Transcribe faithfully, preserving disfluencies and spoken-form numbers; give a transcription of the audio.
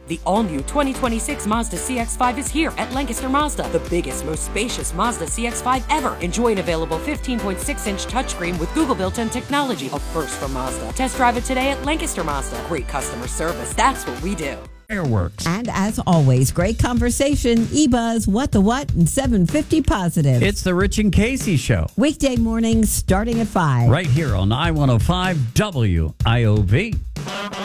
The all-new twenty twenty-six Mazda C X five is here at Lancaster Mazda, the biggest, most spacious Mazda C X five ever. Enjoy an available fifteen point six inch touchscreen with Google built-in technology, a first from Mazda. Test drive it today at Lancaster Mazda. Great customer service, that's what we do. Fireworks. And as always, great conversation, E-Buzz, What the What, and seven fifty Positive. It's the Rich and Casey Show. Weekday mornings starting at five. Right here on I one oh five W I O V.